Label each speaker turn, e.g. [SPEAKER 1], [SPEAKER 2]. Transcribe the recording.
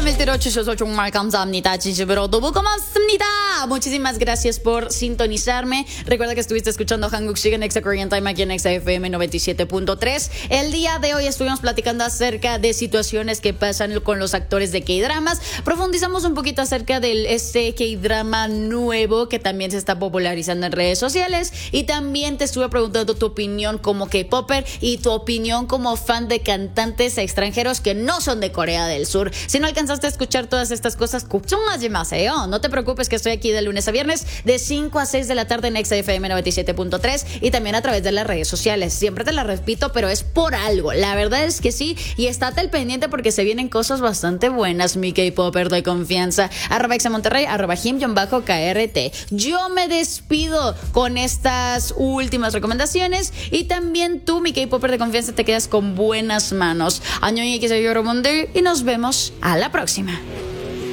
[SPEAKER 1] 들어주셔서 정말 감사합니다. 진심으로 너무 고맙습니다. Muchísimas gracias por sintonizarme. Recuerda que estuviste escuchando Hanguk Shig en Exa Korean Time aquí en Exa FM 97.3. El día de hoy estuvimos platicando acerca de situaciones que pasan con los actores de K-dramas. Profundizamos un poquito acerca del K-drama nuevo que también se está popularizando en redes sociales. Y también te estuve preguntando tu opinión como K-popper y tu opinión como fan de cantantes extranjeros que no son de Corea del Sur. Si no alcanzaste a escuchar todas estas cosas, no te preocupes que estoy aquí de lunes a viernes de 5 a 6 de la tarde en Exa FM 97.3 y también a través de las redes sociales. Siempre te la repito, pero es por algo. La verdad es que sí, y estate al pendiente porque se vienen cosas bastante buenas, mi K-popper de confianza. @Exa Monterrey, @Him_KRT. Yo me despido con estas últimas recomendaciones y también tú, mi K-popper de confianza, te quedas con buenas manos. 안녕히 계세요, 여러분들, y nos vemos a la próxima.